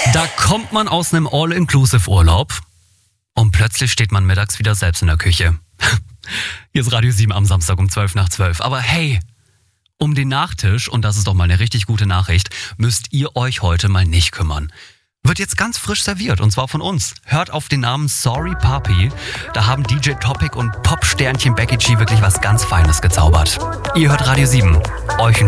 Da kommt man aus einem All-Inclusive-Urlaub und plötzlich steht man mittags wieder selbst in der Küche. Hier ist Radio 7 am Samstag um 12 nach 12. Aber hey, um den Nachtisch, und das ist doch mal eine richtig gute Nachricht, müsst ihr euch heute mal nicht kümmern. Wird jetzt ganz frisch serviert, und zwar von uns. Hört auf den Namen Sorry Papi. Da haben DJ Topic und Popsternchen Becky G wirklich was ganz Feines gezaubert. Ihr hört Radio 7. Euch ein